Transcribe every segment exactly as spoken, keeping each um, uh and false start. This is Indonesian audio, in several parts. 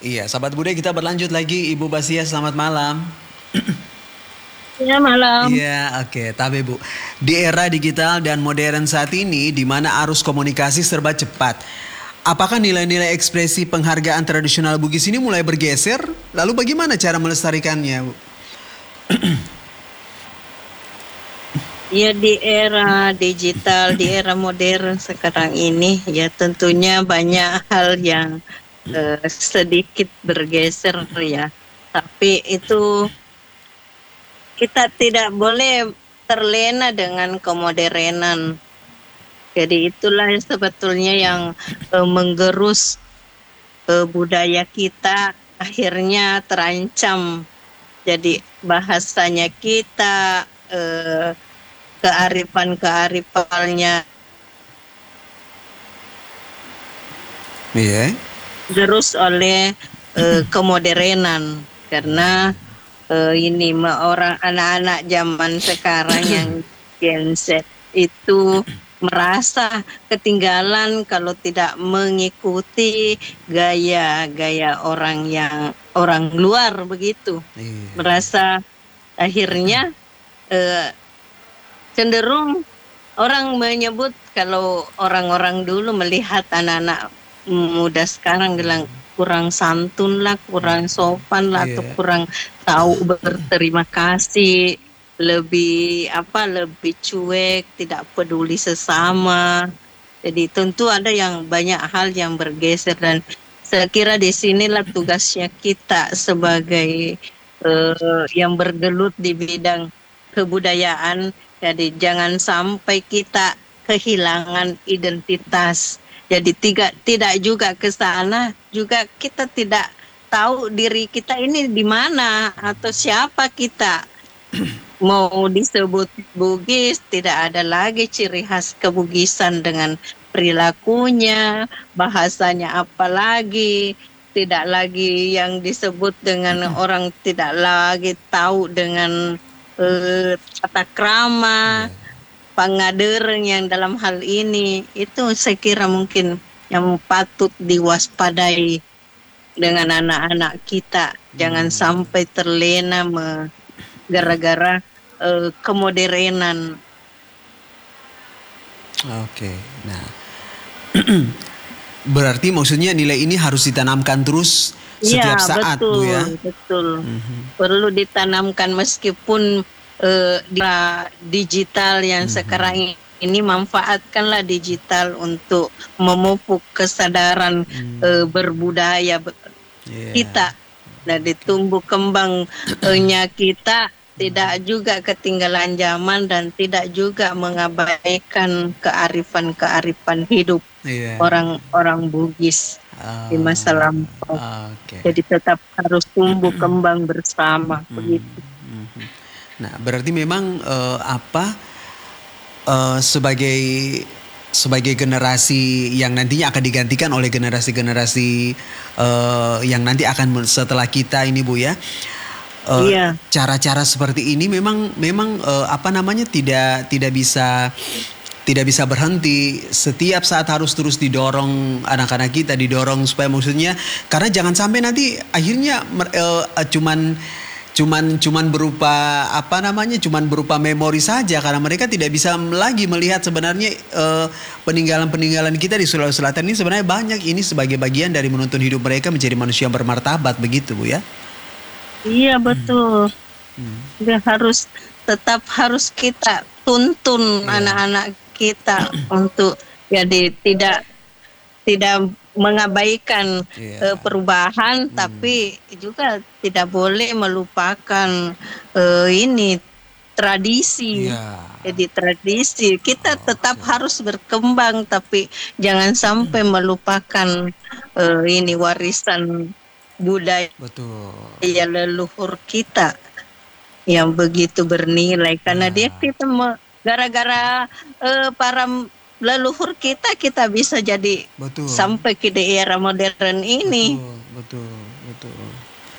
Iya, sahabat budaya kita berlanjut lagi. Ibu Basia, selamat malam. Ya malam. Iya, oke, tabe Bu. Di era digital dan modern saat ini, di mana arus komunikasi serba cepat, apakah nilai-nilai ekspresi penghargaan tradisional Bugis ini mulai bergeser? Lalu bagaimana cara melestarikannya, Bu? Ya di era digital, di era modern sekarang ini ya tentunya banyak hal yang eh, sedikit bergeser ya. Tapi itu kita tidak boleh terlena dengan kemodernan. Jadi itulah sebetulnya yang eh, menggerus eh, budaya kita akhirnya terancam. Jadi bahasanya kita eh, kearifan-kearifannya Iya. terus oleh eh, kemodernan karena eh, ini me- orang anak-anak zaman sekarang yang Gen Z itu merasa ketinggalan kalau tidak mengikuti gaya-gaya orang yang orang luar begitu, Iya. merasa akhirnya eh, cenderung orang menyebut kalau orang-orang dulu melihat anak-anak muda sekarang bilang kurang santun lah, kurang sopan lah, atau Iya. kurang tahu berterima kasih, lebih apa, lebih cuek, tidak peduli sesama. Jadi tentu ada yang banyak hal yang bergeser dan saya kira di sinilah tugasnya kita sebagai eh, yang bergelut di bidang kebudayaan. Jadi jangan sampai kita kehilangan identitas. Jadi tidak tidak juga ke sana, juga kita tidak tahu diri kita ini di mana atau siapa kita. Mau disebut Bugis, tidak ada lagi ciri khas kebugisan dengan perilakunya, bahasanya apalagi, tidak lagi yang disebut dengan orang tidak lagi tahu dengan eh, tata krama, Iya. pengadaan yang dalam hal ini. Itu saya kira mungkin yang patut diwaspadai dengan anak-anak kita. Jangan Hmm. sampai terlena me- gara-gara eh, kemodernan. Oke. Nah, berarti maksudnya nilai ini harus ditanamkan terus setiap Iya, saat, Bu ya? betul, betul. Mhm. Perlu ditanamkan meskipun eh, di era digital yang Mhm. sekarang ini manfaatkanlah digital untuk memupuk kesadaran Hmm. eh, berbudaya be- Iya. kita dan ditumbuh kembangnya kita tidak juga ketinggalan zaman dan tidak juga mengabaikan kearifan-kearifan hidup Iya. orang-orang Bugis di masa lampau. Ah, oke. Jadi tetap harus tumbuh kembang bersama begitu. Mhm. Nah, berarti memang eh, apa eh, sebagai sebagai generasi yang nantinya akan digantikan oleh generasi-generasi eh, yang nanti akan men- setelah kita ini, Bu ya. Eh, Iya. cara-cara seperti ini memang memang eh, apa namanya tidak tidak bisa tidak bisa berhenti, setiap saat harus terus didorong anak-anak kita, didorong supaya maksudnya karena jangan sampai nanti akhirnya mer- eh, eh, cuman cuman cuman berupa apa namanya cuman berupa memori saja karena mereka tidak bisa lagi melihat sebenarnya eh, peninggalan-peninggalan kita di Sulawesi Selatan ini sebenarnya banyak, ini sebagai bagian dari menuntun hidup mereka menjadi manusia yang bermartabat begitu, Bu ya. Iya betul. Hmm. Dia harus tetap harus kita tuntun Iya. anak-anak kita untuk jadi tidak tidak mengabaikan Iya. eh, perubahan, tapi juga tidak boleh melupakan eh, ini tradisi. Iya. Jadi tradisi kita tetap harus berkembang, tapi jangan sampai melupakan eh, ini warisan budaya Betul. leluhur kita yang begitu bernilai karena dia Ya. kita me- gara-gara eh, para m- leluhur kita kita bisa jadi Betul. sampai ke di era modern ini. Betul, betul, betul.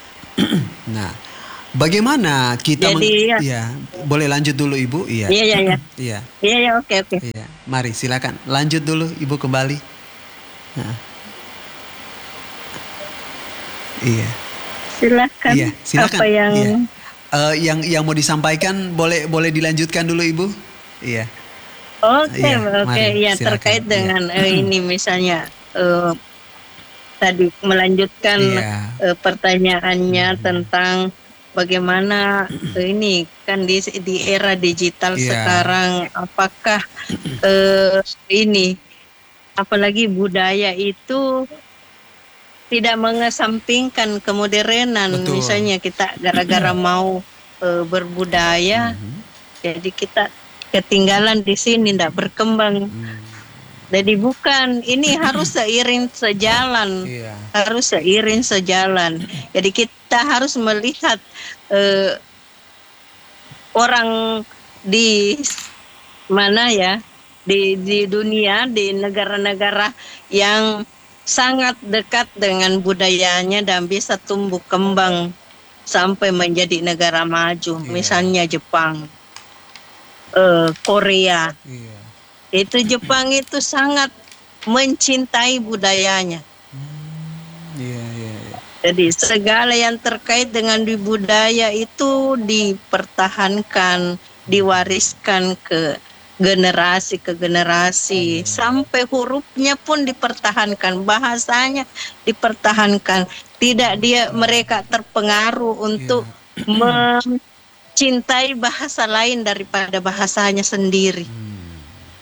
Nah, bagaimana kita meng- Jadi ya, ya, boleh lanjut dulu Ibu? Iya. iya ya ya, Iya, iya ya, oke oke. iya. Mari silakan lanjut dulu Ibu kembali. Nah, Iya. Silakan. Iya, silakan. Apa yang Iya. Uh, yang yang mau disampaikan boleh boleh dilanjutkan dulu Ibu. Iya. Oke, Iya, oke, mari, ya silakan. terkait Iya. dengan eh, ini misalnya eh, tadi melanjutkan Iya. eh, pertanyaannya Mhm. tentang bagaimana eh, ini kan di di era digital Iya. sekarang, apakah eh, ini apalagi budaya itu tidak mengesampingkan kemodernan. Betul. Misalnya kita gara-gara mau eh, berbudaya, Mhm. jadi kita ketinggalan di sini, tidak berkembang. Hmm. Jadi bukan, ini harus seiring sejalan, Iya. harus seiring sejalan. Jadi kita harus melihat eh, orang di mana ya, di di dunia, di negara-negara yang sangat dekat dengan budayanya dan bisa tumbuh kembang sampai menjadi negara maju. Iya. Misalnya Jepang, eh, Korea. Iya. Itu Jepang itu sangat mencintai budayanya. Hmm, Iya, iya, iya. Jadi segala yang terkait dengan di budaya itu dipertahankan, diwariskan ke generasi ke generasi, sampai hurufnya pun dipertahankan, bahasanya dipertahankan. Tidak dia mereka terpengaruh untuk mencintai bahasa lain daripada bahasanya sendiri. Hmm.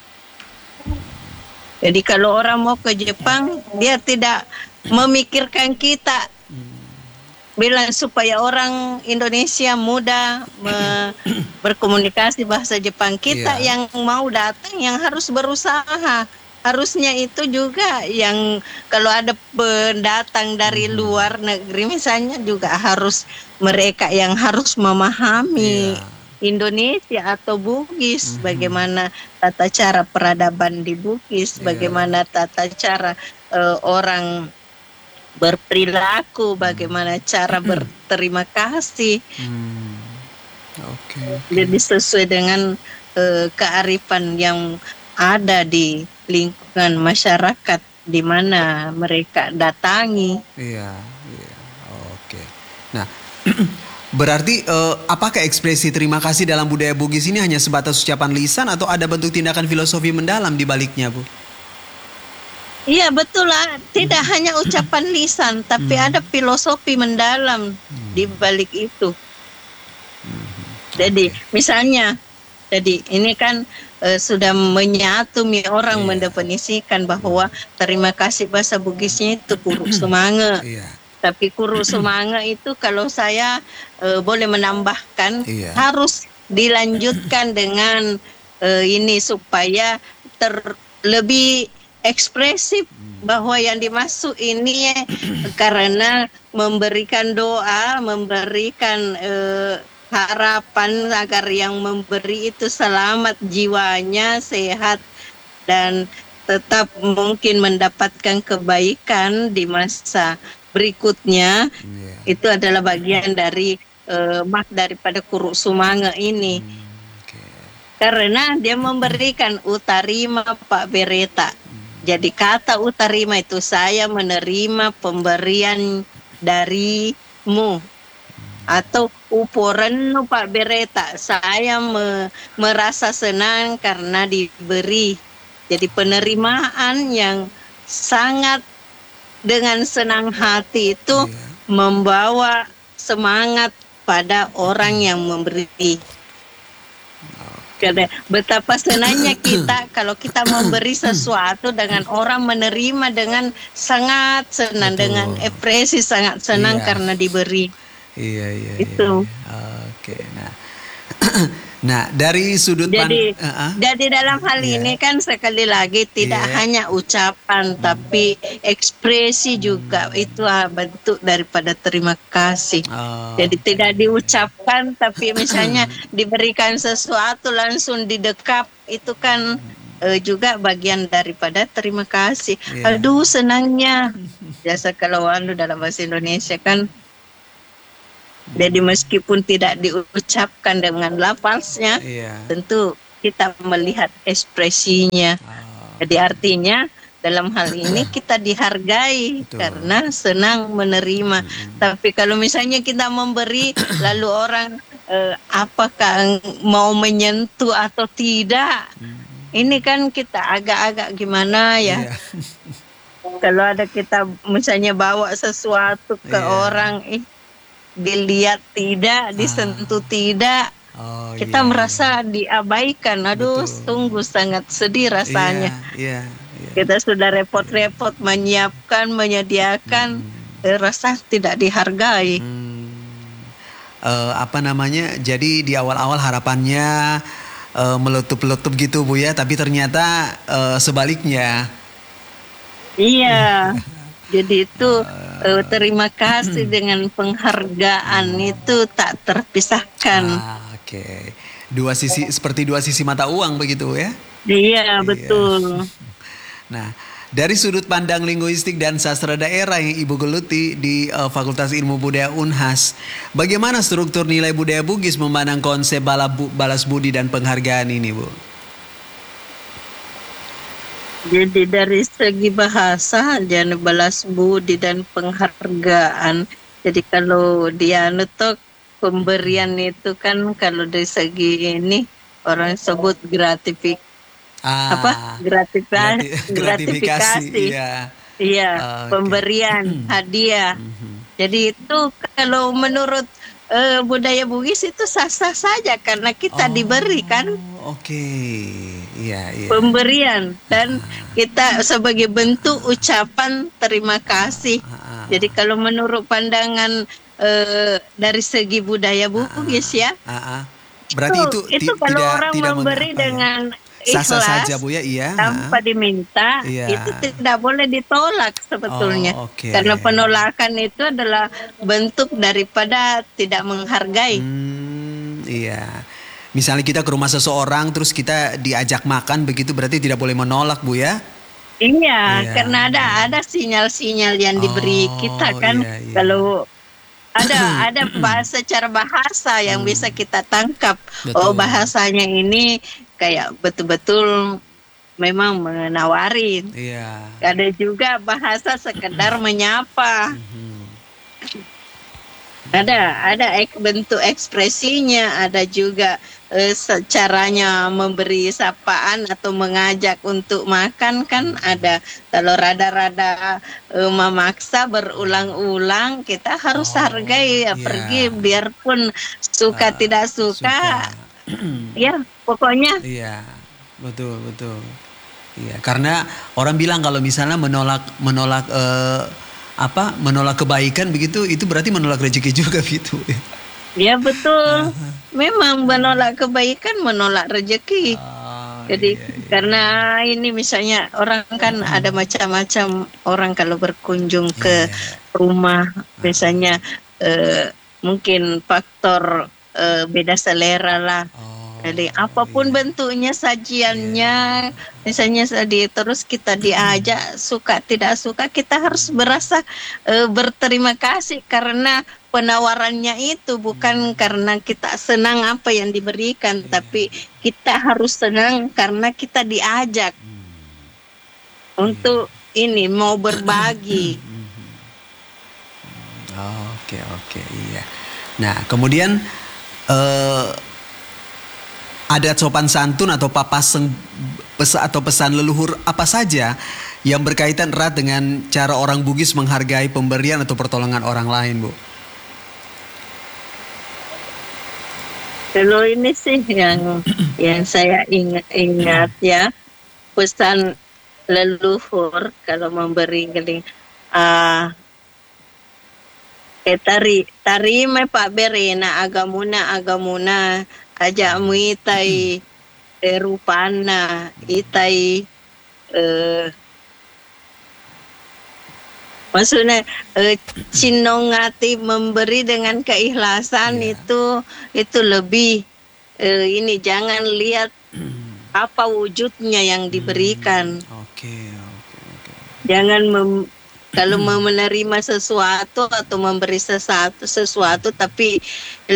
Jadi kalau orang mau ke Jepang, dia tidak memikirkan kita. Bilang supaya orang Indonesia mudah me- berkomunikasi bahasa Jepang. Kita Iya. yang mau datang yang harus berusaha. Harusnya itu juga yang kalau ada pendatang dari luar negeri misalnya juga harus mereka yang harus memahami Iya. Indonesia atau Bugis, bagaimana tata cara peradaban di Bugis, Iya. bagaimana tata cara eh, orang berperilaku, bagaimana cara berterima kasih. Hmm. Oke. oke. Jadi sesuai dengan eh, kearifan yang ada di lingkungan masyarakat di mana mereka datangi. Iya, iya. Oke. Nah, berarti eh, apakah ekspresi terima kasih dalam budaya Bugis ini hanya sebatas ucapan lisan atau ada bentuk tindakan filosofi mendalam di baliknya, Bu? Iya betul lah, tidak hanya ucapan lisan, tapi ada filosofi mendalam di balik itu. Jadi misalnya, jadi ini kan eh, sudah menyatu mi orang Iya. mendefinisikan bahwa terima kasih bahasa Bugisnya itu kuru sumange. Iya. Tapi kuru sumange itu kalau saya eh, boleh menambahkan Iya. harus dilanjutkan dengan eh, ini supaya ter lebih ekspresif bahwa yang dimaksud ini karena memberikan doa, memberikan eh, harapan agar yang memberi itu selamat jiwanya, sehat dan tetap mungkin mendapatkan kebaikan di masa berikutnya. Iya. Itu adalah bagian dari eh, mak daripada kuru sumange ini. Hmm, Oke. Karena dia memberikan utarima Pak Bereta. Jadi kata utarima itu saya menerima pemberian darimu. Atau uporan Pak Bereta, saya me, merasa senang karena diberi. Jadi penerimaan yang sangat dengan senang hati itu Iya. membawa semangat pada orang yang memberi. Karena betapa senangnya kita kalau kita memberi sesuatu dengan orang menerima dengan sangat senang, Betul. dengan ekspresi sangat senang Iya. karena diberi. Iya, iya, Itu. iya. Oke. Nah. Nah, dari sudut Jadi, pan- uh-uh. jadi dalam hal Iya. ini kan sekali lagi tidak Iya. hanya ucapan, tapi ekspresi juga itu ah, bentuk daripada terima kasih. Oh, Jadi tidak diucapkan, tapi misalnya diberikan sesuatu langsung didekap, itu kan eh, juga bagian daripada terima kasih. Iya. Aduh senangnya. Biasa kalau anu dalam bahasa Indonesia kan. Jadi meskipun tidak diucapkan dengan lafaznya, Iya. tentu kita melihat ekspresinya. Oh, Jadi artinya dalam hal ini kita dihargai Betul. karena senang menerima. Mm-mm. Tapi kalau misalnya kita memberi lalu orang eh, apakah mau menyentuh atau tidak, ini kan kita agak-agak gimana ya. Iya. Kalau ada kita misalnya bawa sesuatu ke Iya. orang, eh, dilihat tidak, disentuh tidak, Oh, kita iya, merasa diabaikan. Aduh, Betul. sungguh sangat sedih iya. rasanya. Iya, iya. Kita sudah repot-repot menyiapkan, menyediakan, eh, rasa tidak dihargai. Hmm. Eh, apa namanya? Jadi di awal-awal harapannya eh, meletup-letup gitu Bu ya, tapi ternyata eh, sebaliknya. Iya. Jadi itu eh, terima kasih dengan penghargaan itu tak terpisahkan. Ah, Oke. Dua sisi seperti dua sisi mata uang begitu ya. Iya, betul. Nah, dari sudut pandang linguistik dan sastra daerah yang Ibu geluti di eh, Fakultas Ilmu Budaya Unhas, bagaimana struktur nilai budaya Bugis memandang konsep bala bu- balas budi dan penghargaan ini, Bu? Jadi dari segi bahasa dan balas budi dan penghargaan. Jadi kalau dia nutuk pemberian itu kan kalau dari segi ini orang sebut gratifik Ah, apa gratifikasi grati- gratifikasi. Iya. Iya, Ah, oke. pemberian hadiah. Mhm. Jadi itu kalau menurut eh, budaya Bugis itu sah-sah saja karena kita diberi kan Oke. Iya, iya. pemberian dan kita sebagai bentuk ucapan terima kasih. Ah, ah, Jadi kalau menurut pandangan eh, dari segi budaya Bugis ya, ah, ah. Berarti itu, itu ti- kalau tidak orang tidak meng- memberi apa ya? dengan Sah-sah ikhlas saja Bu ya, iya. tanpa diminta, Iya. itu tidak boleh ditolak sebetulnya. Oh, oke. Karena penolakan itu adalah bentuk daripada tidak menghargai. Hmm, iya. Misalnya kita ke rumah seseorang terus kita diajak makan begitu berarti tidak boleh menolak Bu ya? Iya, Iya. karena ada ada sinyal-sinyal yang diberi Oh, kita kan. iya, iya. Kalau ada ada bahasa cara bahasa yang bisa kita tangkap. Oh, Betul. bahasanya ini kayak betul-betul memang menawarin. Iya. Ada juga bahasa sekedar menyapa. Mhm. Ada ada ek, bentuk ekspresinya, ada juga eh, se- caranya memberi sapaan atau mengajak untuk makan kan ada. Kalau rada-rada eh, memaksa berulang-ulang, kita harus Oh, hargai ya, iya. pergi biarpun suka Ah, tidak suka, ya pokoknya Iya, betul betul. Iya, karena orang bilang kalau misalnya menolak menolak eh, apa menolak kebaikan begitu itu berarti menolak rezeki juga gitu. ya betul. Memang menolak kebaikan, menolak rezeki. Ah, Jadi iya, iya. karena ini misalnya orang kan ada macam-macam orang kalau berkunjung ke Iya. rumah, misalnya eh, mungkin faktor eh, beda selera lah. Oh, Jadi apapun iya. bentuknya sajiannya, misalnya tadi terus kita diajak suka tidak suka, kita harus berasa eh, berterima kasih karena penawarannya itu bukan karena kita senang apa yang diberikan, tapi kita harus senang karena kita diajak untuk ini mau berbagi. Oke oke iya. Nah kemudian eh, adat sopan santun atau papasan pesa, atau pesan leluhur apa saja yang berkaitan erat dengan cara orang Bugis menghargai pemberian atau pertolongan orang lain, Bu? Kalau ini sih yang yang saya ingat-ingat ya, pesan leluhur kalau memberi gini, ah eh tari tarime Pak Berena agamuna agamuna ajamu itai eh, rupana itai eh, maksudnya eh, cinongati memberi dengan keikhlasan Iya. itu itu lebih eh, ini jangan lihat apa wujudnya yang diberikan. Oke oke oke. Jangan mem- kalau mau menerima sesuatu atau memberi sesuatu sesuatu tapi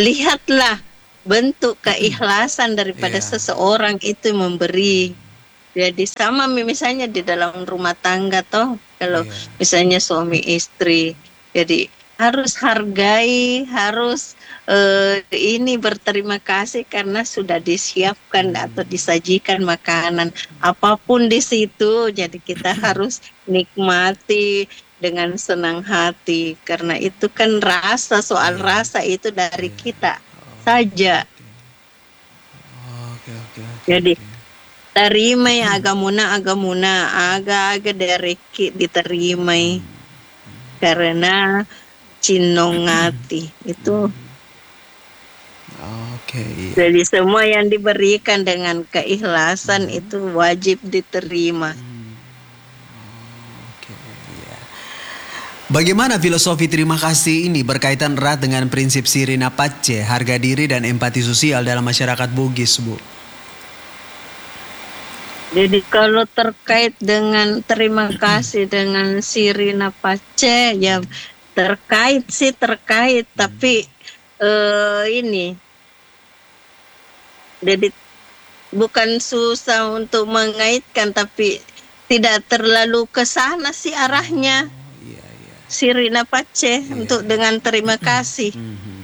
lihatlah bentuk keikhlasan daripada Iya. seseorang itu memberi. Jadi sama misalnya di dalam rumah tangga toh, kalau Iya. misalnya suami istri, jadi harus hargai, harus eh, ini berterima kasih karena sudah disiapkan atau disajikan makanan apapun di situ. Jadi kita harus nikmati dengan senang hati karena itu kan rasa, soal Iya. rasa itu dari Iya. kita saja. Oke, oke, oke. Jadi oke. terima ya agamuna agamuna aga-aga dari ki diterima karena cinongati itu. Oke, iya. Jadi semua yang diberikan dengan keikhlasan itu wajib diterima. Oke, iya. Bagaimana filosofi terima kasih ini berkaitan erat dengan prinsip Sirina Pace, harga diri dan empati sosial dalam masyarakat Bugis, Bu? Jadi kalau terkait dengan terima kasih dengan Sirina Pace ya terkait sih terkait tapi eh, ini jadi bukan susah untuk mengaitkan tapi tidak terlalu ke sana sih arahnya Oh, iya, iya. Sirina Pace untuk dengan terima kasih Mhm.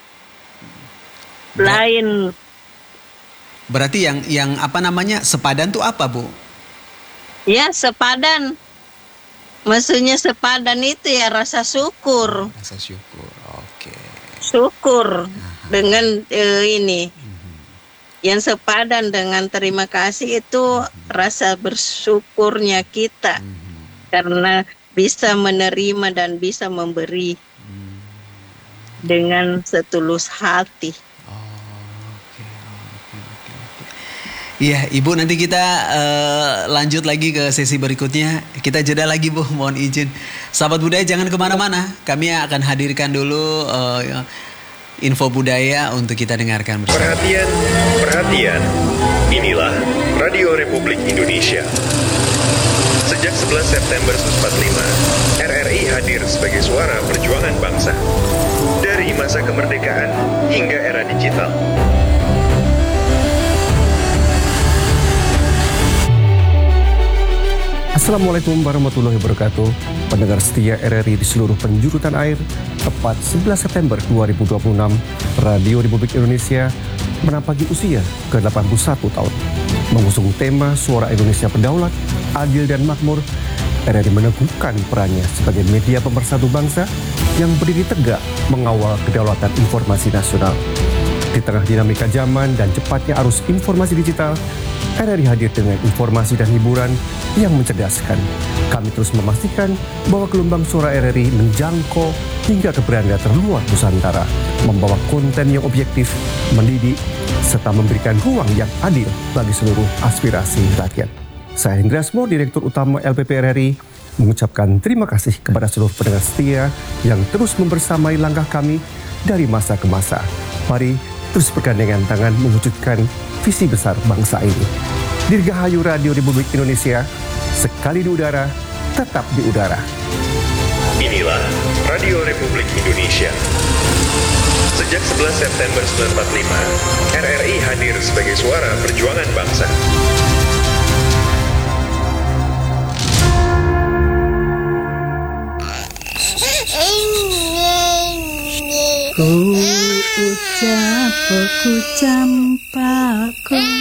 lain. Berarti yang yang apa namanya sepadan tuh apa, Bu? Ya sepadan, maksudnya sepadan itu ya rasa syukur, Rasa syukur. Oke. syukur dengan eh, ini. Yang sepadan dengan terima kasih itu rasa bersyukurnya kita karena bisa menerima dan bisa memberi dengan setulus hati. Oke, oke, oke, oke. Iya, Ibu nanti kita eh, lanjut lagi ke sesi berikutnya. Kita jeda lagi, Bu, mohon izin. Sahabat budaya jangan kemana-mana. Kami akan hadirkan dulu eh, info budaya untuk kita dengarkan bersama. Perhatian, perhatian. Inilah Radio Republik Indonesia. Sejak sebelas September seribu sembilan ratus empat puluh lima, R R I hadir sebagai suara perjuangan bangsa. Dari masa kemerdekaan hingga era digital. Assalamualaikum warahmatullahi wabarakatuh. Pendengar setia R R I di seluruh penjuru tanah air, tepat sebelas September dua ribu dua puluh enam, Radio Republik Indonesia menapaki usia ke delapan puluh satu tahun. Mengusung tema Suara Indonesia Berdaulat, Adil dan Makmur, R R I meneguhkan perannya sebagai media pemersatu bangsa yang berdiri tegak mengawal kedaulatan informasi nasional. Di tengah dinamika zaman dan cepatnya arus informasi digital, R R I hadir dengan informasi dan hiburan yang mencerdaskan. Kami terus memastikan bahwa gelombang suara R R I menjangkau hingga ke beranda terluar Nusantara, membawa konten yang objektif, mendidik, serta memberikan ruang yang adil bagi seluruh aspirasi rakyat. Saya Hendra Asmo, Direktur Utama L P P R R I, mengucapkan terima kasih kepada seluruh pendengar setia yang terus membersamai langkah kami dari masa ke masa. Mari terus bergandengan tangan mewujudkan visi besar bangsa ini. Dirgahayu Radio Republik Indonesia, sekali di udara, tetap di udara. Inilah Radio Republik Indonesia. Sejak sebelas September seribu sembilan ratus empat puluh lima, R R I hadir sebagai suara perjuangan bangsa. Ku ucap, ku campak, ku